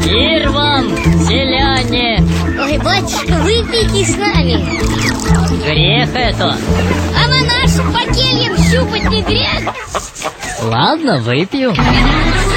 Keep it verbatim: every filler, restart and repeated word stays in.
Мир вам, селяне! Ой, батюшка, выпейте с нами. Грех это. А монашек по кельям щупать не грех? Ладно, выпью.